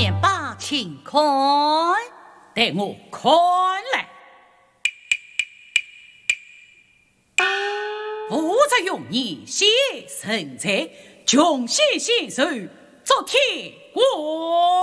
免把请看， 待我看来。负责用你写神才，穷写写手，做铁锅。